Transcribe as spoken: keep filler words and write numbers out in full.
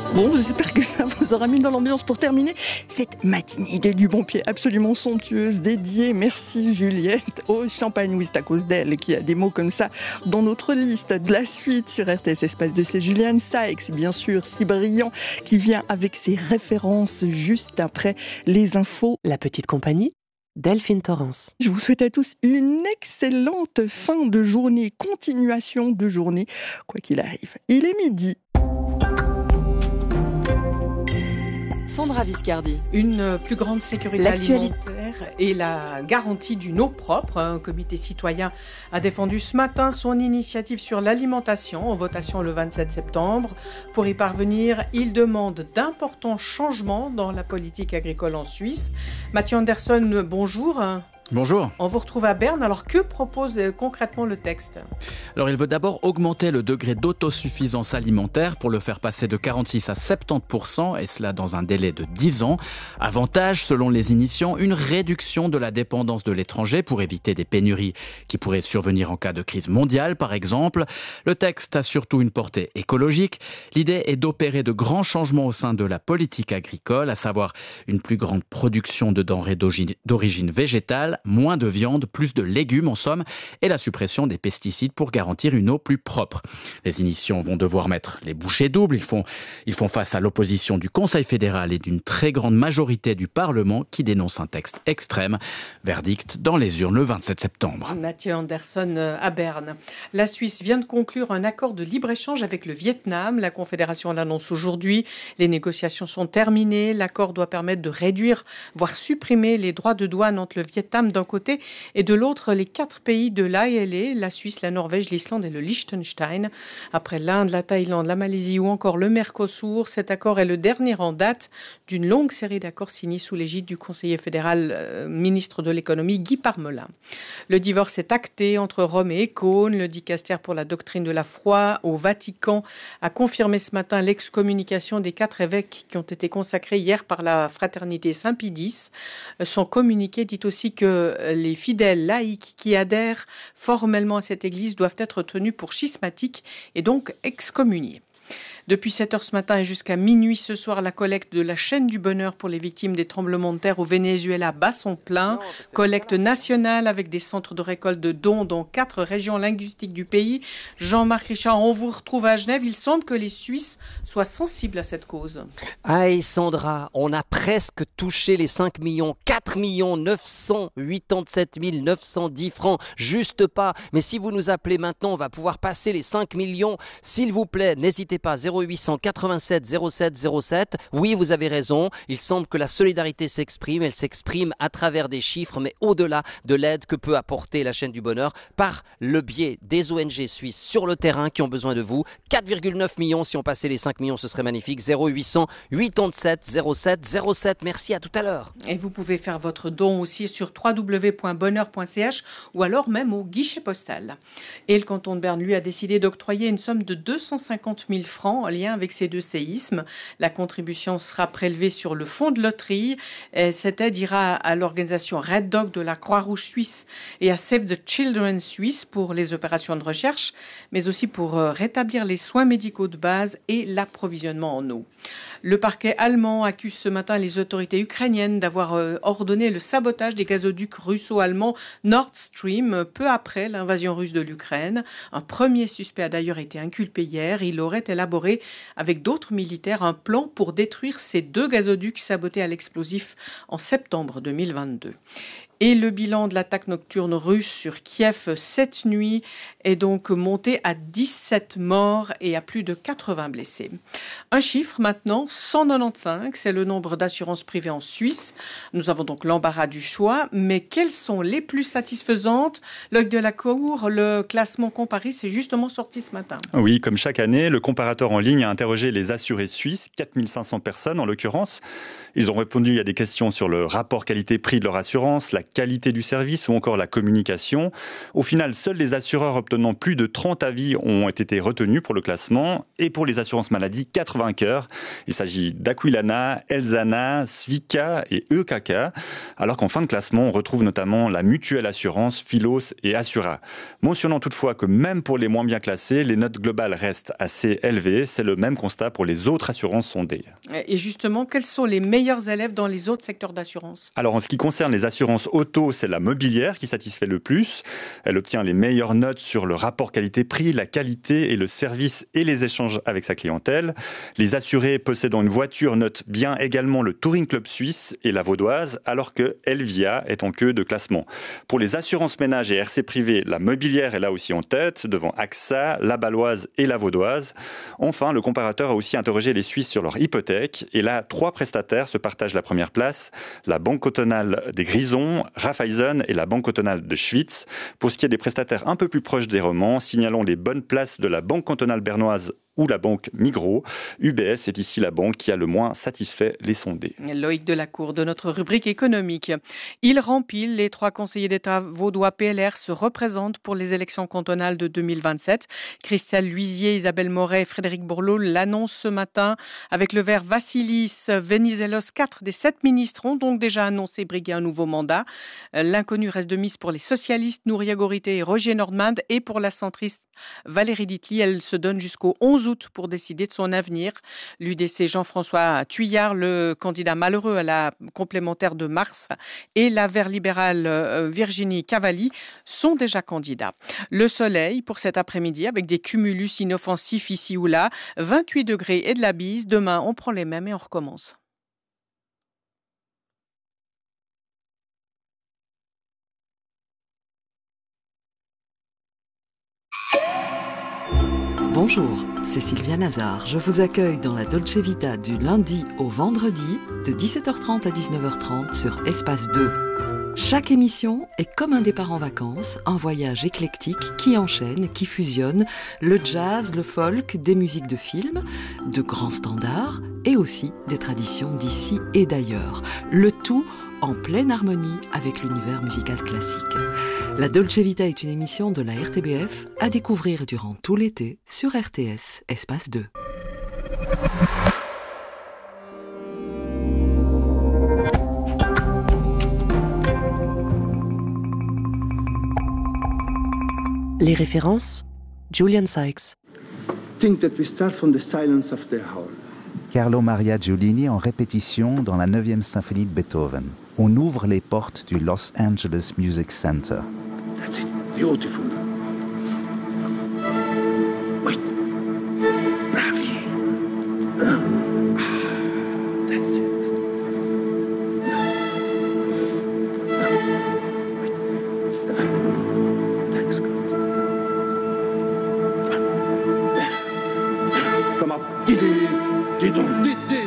Bon, j'espère que ça vous aura mis dans l'ambiance pour terminer cette matinée de du bon pied absolument somptueuse, dédiée, merci Juliette, au champagne. Oui, c'est à cause d'elle qui a des mots comme ça dans notre liste. De la suite sur R T S Espace de c'est Juliane Sykes, bien sûr, si brillant, qui vient avec ses références juste après les infos. La petite compagnie, Delphine Torrance. Je vous souhaite à tous une excellente fin de journée, continuation de journée, quoi qu'il arrive. Il est midi. Sandra Viscardi. Une plus grande sécurité alimentaire et la garantie d'une eau propre. Un comité citoyen a défendu ce matin son initiative sur l'alimentation en votation le vingt-sept septembre. Pour y parvenir, il demande d'importants changements dans la politique agricole en Suisse. Mathieu Anderson, bonjour. Bonjour. On vous retrouve à Berne. Alors, que propose concrètement le texte ? Alors, il veut d'abord augmenter le degré d'autosuffisance alimentaire pour le faire passer de quarante-six à soixante-dix pour cent, et cela dans un délai de dix ans. Avantage, selon les initiants, une réduction de la dépendance de l'étranger pour éviter des pénuries qui pourraient survenir en cas de crise mondiale, par exemple. Le texte a surtout une portée écologique. L'idée est d'opérer de grands changements au sein de la politique agricole, à savoir une plus grande production de denrées d'origine végétale, moins de viande, plus de légumes en somme, et la suppression des pesticides pour garantir une eau plus propre. Les initiants vont devoir mettre les bouchées doubles. Ils font, ils font face à l'opposition du Conseil fédéral et d'une très grande majorité du Parlement qui dénonce un texte extrême. Verdict dans les urnes le vingt-sept septembre. Mathieu Anderson à Berne. La Suisse vient de conclure un accord de libre-échange avec le Vietnam. La Confédération l'annonce aujourd'hui. Les négociations sont terminées. L'accord doit permettre de réduire, voire supprimer les droits de douane entre le Vietnam d'un côté et de l'autre les quatre pays de l'A L E, la Suisse, la Norvège, l'Islande et le Liechtenstein. Après l'Inde, la Thaïlande, la Malaisie ou encore le Mercosur, cet accord est le dernier en date d'une longue série d'accords signés sous l'égide du conseiller fédéral euh, ministre de l'économie Guy Parmelin. Le divorce est acté entre Rome et Écône. Le dicaster pour la doctrine de la foi au Vatican a confirmé ce matin l'excommunication des quatre évêques qui ont été consacrés hier par la fraternité Saint-Pie-X. Son communiqué dit aussi que les fidèles laïcs qui adhèrent formellement à cette église doivent être tenus pour schismatiques et donc excommuniés. Depuis sept heures ce matin et jusqu'à minuit ce soir, la collecte de la chaîne du bonheur pour les victimes des tremblements de terre au Venezuela bat son plein. Collecte nationale avec des centres de récolte de dons dans quatre régions linguistiques du pays. Jean-Marc Richard, on vous retrouve à Genève. Il semble que les Suisses soient sensibles à cette cause. Aïe Sandra, on a presque touché les cinq millions, quatre millions neuf cent quatre-vingt-dix-sept mille neuf cent dix francs, juste pas. Mais si vous nous appelez maintenant, on va pouvoir passer les cinq millions. S'il vous plaît, n'hésitez pas, zéro huit cent quatre-vingt-sept zéro sept zéro sept. Oui, vous avez raison, il semble que la solidarité s'exprime, elle s'exprime à travers des chiffres, mais au-delà de l'aide que peut apporter la chaîne du bonheur par le biais des O N G suisses sur le terrain qui ont besoin de vous. quatre virgule neuf millions, si on passait les cinq millions, ce serait magnifique. zéro huit cent quatre-vingt-sept zéro sept zéro sept. Merci, à tout à l'heure. Et vous pouvez faire votre don aussi sur w w w point bonheur point c h ou alors même au guichet postal. Et le canton de Berne, lui, a décidé d'octroyer une somme de deux cent cinquante mille francs en lien avec ces deux séismes. La contribution sera prélevée sur le fonds de loterie. Et cette aide ira à l'organisation Red Dog de la Croix-Rouge suisse et à Save the Children suisse pour les opérations de recherche, mais aussi pour rétablir les soins médicaux de base et l'approvisionnement en eau. Le parquet allemand accuse ce matin les autorités ukrainiennes d'avoir ordonné le sabotage des gazoducs russo-allemands Nord Stream peu après l'invasion russe de l'Ukraine. Un premier suspect a d'ailleurs été inculpé hier. Il aurait élaboré avec d'autres militaires un plan pour détruire ces deux gazoducs sabotés à l'explosif en septembre deux mille vingt-deux. Et le bilan de l'attaque nocturne russe sur Kiev cette nuit est donc monté à dix-sept morts et à plus de quatre-vingts blessés. Un chiffre maintenant, cent quatre-vingt-quinze, c'est le nombre d'assurances privées en Suisse. Nous avons donc l'embarras du choix, mais quelles sont les plus satisfaisantes ? L'œil de la Cour, le classement comparé, c'est justement sorti ce matin. Oui, comme chaque année, le comparateur en ligne a interrogé les assurés suisses, quatre mille cinq cents personnes en l'occurrence. Ils ont répondu à des questions sur le rapport qualité-prix de leur assurance, la qualité du service ou encore la communication. Au final, seuls les assureurs obtenant plus de trente avis ont été retenus pour le classement. Et pour les assurances maladie, quatre vainqueurs. Il s'agit d'Aquilana, Elzana, Svika et E K K. Alors qu'en fin de classement, on retrouve notamment la Mutuelle Assurance, Philos et Assura. Mentionnant toutefois que même pour les moins bien classés, les notes globales restent assez élevées. C'est le même constat pour les autres assurances sondées. Et justement, quels sont les meilleurs élèves dans les autres secteurs d'assurance ? Alors en ce qui concerne les assurances auto, c'est la mobilière qui satisfait le plus. Elle obtient les meilleures notes sur le rapport qualité-prix, la qualité et le service et les échanges avec sa clientèle. Les assurés possédant une voiture notent bien également le Touring Club Suisse et la Vaudoise, alors que Elvia est en queue de classement. Pour les assurances ménages et R C privées, la mobilière est là aussi en tête, devant AXA, la Baloise et la Vaudoise. Enfin, le comparateur a aussi interrogé les Suisses sur leur hypothèque. Et là, trois prestataires se partagent la première place. La Banque cantonale des Grisons, Raiffeisen et la Banque cantonale de Schwyz. Pour ce qui est des prestataires un peu plus proches des romans, signalons les bonnes places de la Banque cantonale bernoise ou la banque Migros. U B S est ici la banque qui a le moins satisfait les sondés. Loïc Delacour de notre rubrique économique. Il rempile, les trois conseillers d'État vaudois P L R se représentent pour les élections cantonales de deux mille vingt-sept. Christelle Luisier, Isabelle Moret et Frédéric Bourlot l'annoncent ce matin. Avec le vert Vassilis Venizelos, quatre des sept ministres ont donc déjà annoncé briguer un nouveau mandat. L'inconnu reste de mise pour les socialistes Nouria Gorité et Roger Nordman et pour la centriste Valérie Ditli. Elle se donne jusqu'au onze août pour décider de son avenir. L'U D C Jean-François Thuillard, le candidat malheureux à la complémentaire de mars, et la vert libérale Virginie Cavalli sont déjà candidats. Le soleil pour cet après-midi avec des cumulus inoffensifs ici ou là, vingt-huit degrés et de la bise. Demain, on prend les mêmes et on recommence. Bonjour, c'est Sylvia Nazar. Je vous accueille dans la Dolce Vita du lundi au vendredi de dix-sept heures trente à dix-neuf heures trente sur Espace deux. Chaque émission est comme un départ en vacances, un voyage éclectique qui enchaîne, qui fusionne le jazz, le folk, des musiques de films, de grands standards et aussi des traditions d'ici et d'ailleurs. Le tout en pleine harmonie avec l'univers musical classique. La Dolce Vita est une émission de la R T B F à découvrir durant tout l'été sur R T S Espace deux. Les références, Julian Sykes. Think that we start from the silence of the hall. Carlo Maria Giulini en répétition dans la neuvième symphonie de Beethoven. On ouvre les portes du Los Angeles Music Center. That's it. Beautiful. Wait. Bravi. Ah, that's it. Wait. Thanks, God. Come up. Didi. Didon. Didi.